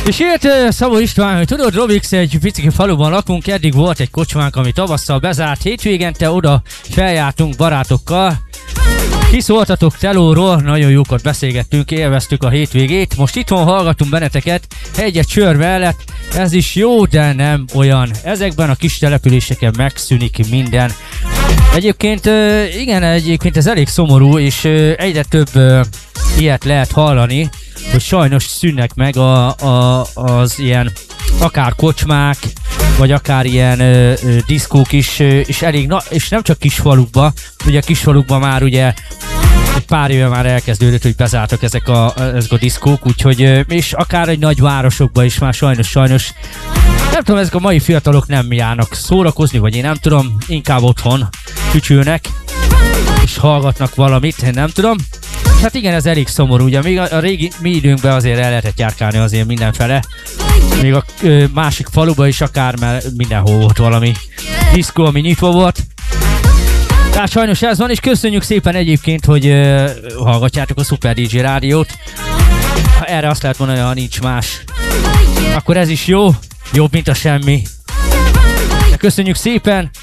És írt Szabó István, hogy tudod, Robix, egy picike faluban lakunk, eddig volt egy kocsmánk, ami tavasszal bezárt, hétvégente oda feljártunk barátokkal. Kiszóltatok telóról, nagyon jókat beszélgettünk, élveztük a hétvégét, most itthon hallgatunk benneteket egy sör mellett, ez is jó, de nem olyan. Ezekben a kis településeken megszűnik minden. Egyébként igen, egyébként ez elég szomorú, és egyre több ilyet lehet hallani, hogy sajnos szűnnek meg az ilyen akár kocsmák, vagy akár ilyen diszkók is, és elég, és nem csak kisfalukba, ugye a kisfalukban már ugye egy pár éve már elkezdődött, hogy bezártak ezek a diszkók, úgyhogy, és akár egy nagy városokban is már sajnos, nem tudom, ezek a mai fiatalok nem járnak szórakozni, vagy én nem tudom, inkább otthon kücsülnek, és hallgatnak valamit, én nem tudom. Hát igen, ez elég szomorú, ugye még a régi mi időnkben azért el lehetett járkálni azért mindenfele. Még a másik faluban is akár, mert mindenhol volt valami diszkó, ami nyitva volt. Tehát sajnos ez van, és köszönjük szépen egyébként, hogy hallgatjátok a Super DJ rádiót. Erre azt lehet mondani, ha nincs más, akkor ez is jó, jobb mint a semmi. De köszönjük szépen,